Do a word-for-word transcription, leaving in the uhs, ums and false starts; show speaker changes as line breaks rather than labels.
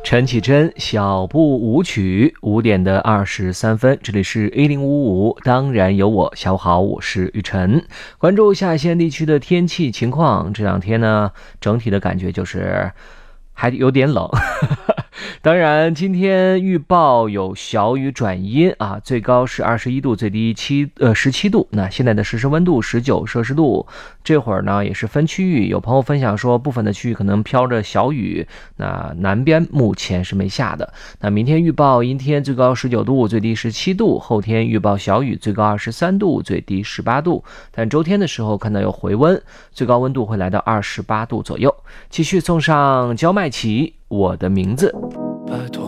陈绮贞小步舞曲，五点的二十三分，这里是一零五五，当然有我。下午好，我是雨晨。关注下线地区的天气情况，这两天呢，整体的感觉就是还有点冷。当然今天预报有小雨转阴啊，最高是二十一度，最低七呃十七度。那现在的实时温度十九摄氏度。这会儿呢也是分区域，有朋友分享说部分的区域可能飘着小雨，那南边目前是没下的。那明天预报阴天，最高十九度，最低十七度。后天预报小雨，最高二十三度，最低十八度。但周天的时候看到有回温，最高温度会来到二十八度左右。继续送上焦麦琪，我的名字。
拜托